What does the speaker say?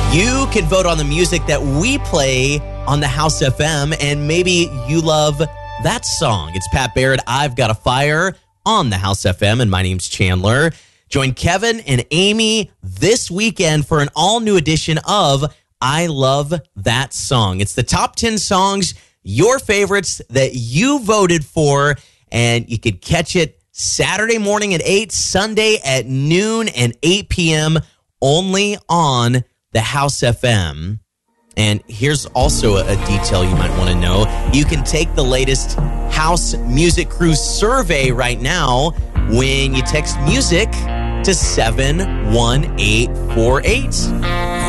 You can vote on the music that we play on the House FM, and maybe you love that song. It's Pat Barrett, I've Got a Fire on the House FM, and my name's Chandler. Join Kevin and Amy this weekend for an all-new edition of I Love That Song. It's the top 10 songs, your favorites that you voted for, and you could catch it Saturday morning at 8, Sunday at noon and 8 p.m. only on the House FM. And here's also a detail you might want to know. You can take the latest House Music Crew survey right now when you text music to 71848.